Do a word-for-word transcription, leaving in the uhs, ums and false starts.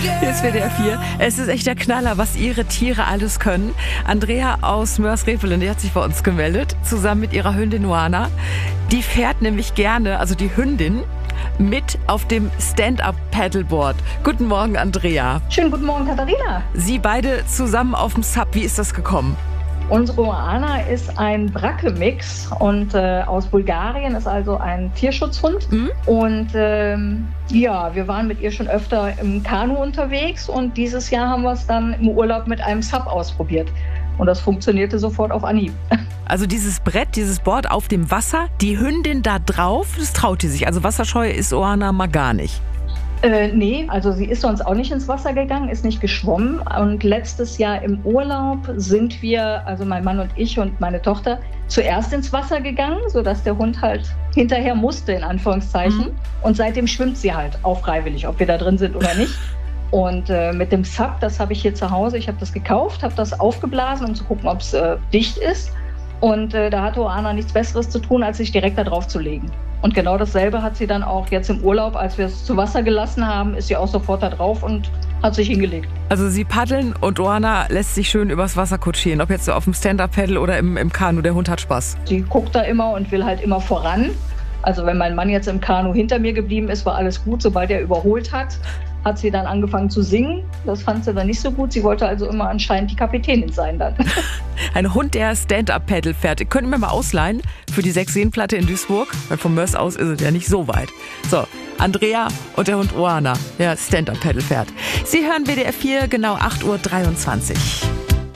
Hier ist W D R vier. Es ist echt der Knaller, was ihre Tiere alles können. Andrea aus Mörs-Repelen, die hat sich bei uns gemeldet, zusammen mit ihrer Hündin Oana. Die fährt nämlich gerne, also die Hündin, mit auf dem Stand-Up-Paddleboard. Guten Morgen, Andrea. Schönen guten Morgen, Katharina. Sie beide zusammen auf dem Sub. Wie ist das gekommen? Unsere Oana ist ein Bracke-Mix und äh, aus Bulgarien, ist also ein Tierschutzhund. Mhm. Und ähm, ja, wir waren mit ihr schon öfter im Kanu unterwegs und dieses Jahr haben wir es dann im Urlaub mit einem Sub ausprobiert. Und das funktionierte sofort auf Anhieb. Also dieses Brett, dieses Board auf dem Wasser, die Hündin da drauf, das traut die sich. Also wasserscheu ist Oana mal gar nicht. Äh, nee, also sie ist sonst auch nicht ins Wasser gegangen, ist nicht geschwommen. Und letztes Jahr im Urlaub sind wir, also mein Mann und ich und meine Tochter, zuerst ins Wasser gegangen, sodass der Hund halt hinterher musste, in Anführungszeichen. Mhm. Und seitdem schwimmt sie halt, auch freiwillig, ob wir da drin sind oder nicht. Und äh, mit dem Sub, das habe ich hier zu Hause, ich habe das gekauft, habe das aufgeblasen, um zu gucken, ob es äh, dicht ist. Und äh, da hatte Oana nichts Besseres zu tun, als sich direkt da drauf zu legen. Und genau dasselbe hat sie dann auch jetzt im Urlaub, als wir es zu Wasser gelassen haben, ist sie auch sofort da drauf und hat sich hingelegt. Also sie paddeln und Oana lässt sich schön übers Wasser kutschieren, ob jetzt so auf dem Stand-Up-Paddle oder im, im Kanu, der Hund hat Spaß. Sie guckt da immer und will halt immer voran. Also wenn mein Mann jetzt im Kanu hinter mir geblieben ist, war alles gut. Sobald er überholt hat, hat sie dann angefangen zu singen. Das fand sie dann nicht so gut. Sie wollte also immer anscheinend die Kapitänin sein dann. Ein Hund, der Stand-Up-Paddle fährt. Können wir mal ausleihen für die Sechs-Seen-Platte in Duisburg? Weil vom Mörs aus ist es ja nicht so weit. So, Andrea und der Hund Oana, der Stand-Up-Paddle fährt. Sie hören W D R vier, genau acht Uhr dreiundzwanzig.